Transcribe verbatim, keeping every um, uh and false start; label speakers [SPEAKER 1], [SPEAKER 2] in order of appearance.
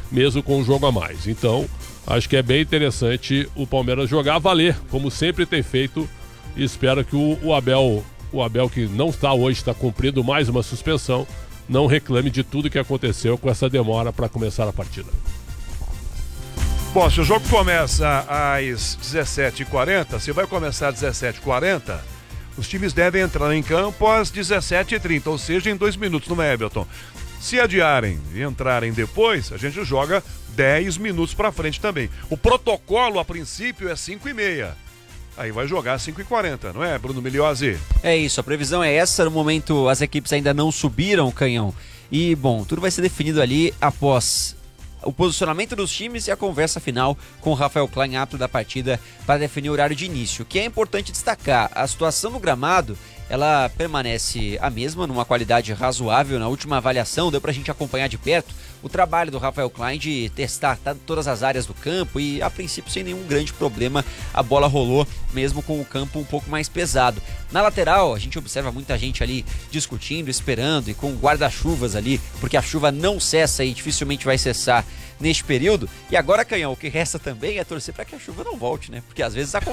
[SPEAKER 1] mesmo com um jogo a mais. Então, acho que é bem interessante o Palmeiras jogar a valer, como sempre tem feito, e espero que o, o Abel, o Abel que não está hoje, está cumprindo mais uma suspensão, não reclame de tudo que aconteceu com essa demora para começar a partida.
[SPEAKER 2] Bom, se o jogo começa às dezessete e quarenta, se vai começar às dezessete e quarenta, os times devem entrar em campo às dezessete e trinta, ou seja, em dois minutos, não é, Everton? Se adiarem e entrarem depois, a gente joga dez minutos para frente também. O protocolo, a princípio, é cinco e meia. Aí vai jogar às cinco e quarenta, não é, Bruno Migliozzi?
[SPEAKER 3] É isso, a previsão é essa. No momento, as equipes ainda não subiram, Canhão. E, bom, tudo vai ser definido ali após o posicionamento dos times e a conversa final com o Rafael Klein, árbitro da partida, para definir o horário de início. O que é importante destacar, a situação no gramado, ela permanece a mesma, numa qualidade razoável. Na última avaliação deu pra gente acompanhar de perto o trabalho do Rafael Klein de testar tá, todas as áreas do campo e, a princípio, sem nenhum grande problema, a bola rolou mesmo com o campo um pouco mais pesado. Na lateral, a gente observa muita gente ali discutindo, esperando e com guarda-chuvas ali, porque a chuva não cessa e dificilmente vai cessar neste período. E agora, Canhão, o que resta também é torcer para que a chuva não volte, né? Porque às vezes acontece.